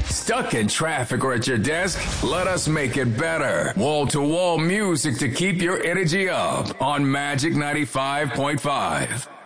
Stuck in traffic or at your desk? Let us make it better. Wall-to-wall music to keep your energy up on Magic 95.5.